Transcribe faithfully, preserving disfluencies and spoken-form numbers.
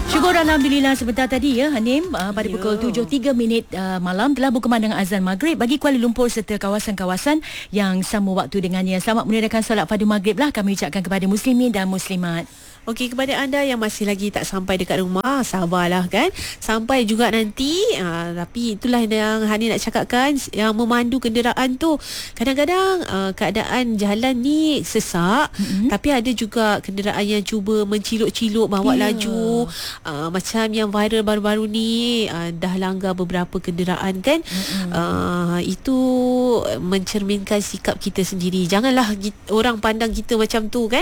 Syukur Alhamdulillah sebentar tadi ya Hanim uh, pada Ya. pukul tujuh tiga minit uh, malam telah berkumandang azan maghrib bagi Kuala Lumpur serta kawasan-kawasan yang sama waktu dengannya. Selamat menunaikan solat fardu maghrib lah kami ucapkan kepada muslimin dan muslimat. Okey, kepada anda yang masih lagi tak sampai dekat rumah, sabarlah kan. Sampai juga nanti. Uh, tapi itulah yang Hani nak cakapkan, yang memandu kenderaan tu. Kadang-kadang uh, keadaan jalan ni sesak, mm-hmm. tapi ada juga kenderaan yang cuba menciluk-ciluk bawa yeah. laju. Uh, macam yang viral baru-baru ni, uh, dah langgar beberapa kenderaan kan. Mm-hmm. Uh, itu mencerminkan sikap kita sendiri. Janganlah orang pandang kita macam tu kan.